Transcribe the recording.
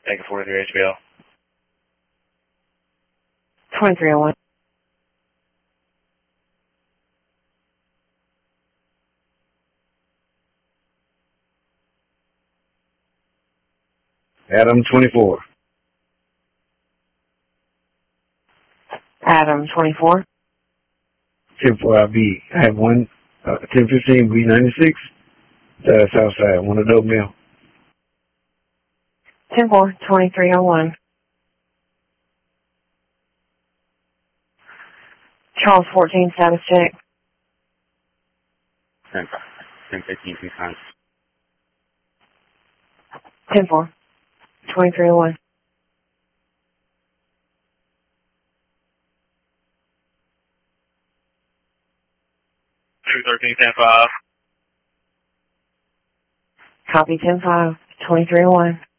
Thank you, 43 HBL. 2301. Adam 24. Adam 24. 10-4 IB. I have 1015 B96. Southside. One adult male. 10-4, 2301. Charles 14, status check. 1015 Tucson. 10-4, 2301. 213 10-5. Copy 10-5, 2301.